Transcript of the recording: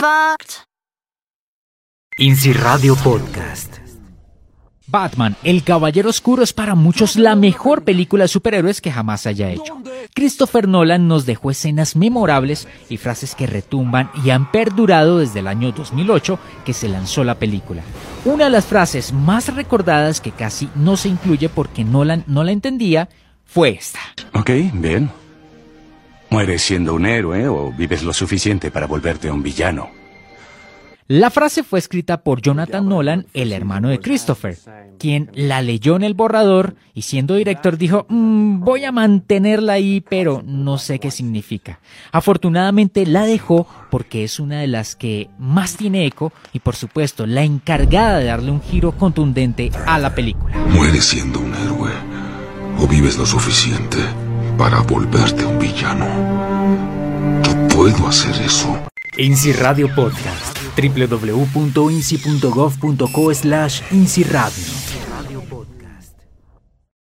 fucked. INSI Radio Podcast. Batman, el Caballero Oscuro es para muchos la mejor película de superhéroes que jamás se haya hecho. Christopher Nolan nos dejó escenas memorables y frases que retumban y han perdurado desde el año 2008 que se lanzó la película. Una de las frases más recordadas que casi no se incluye porque Nolan no la entendía fue esta. Ok, bien. ¿Mueres siendo un héroe o vives lo suficiente para volverte un villano? La frase fue escrita por Jonathan Nolan, el hermano de Christopher, quien la leyó en el borrador y siendo director dijo, voy a mantenerla ahí, pero no sé qué significa. Afortunadamente la dejó porque es una de las que más tiene eco y por supuesto la encargada de darle un giro contundente a la película. ¿Mueres siendo un héroe o vives lo suficiente para volverte un villano? Yo puedo hacer eso. INSI Radio Podcast. www.insi.gov.co/INSI Radio.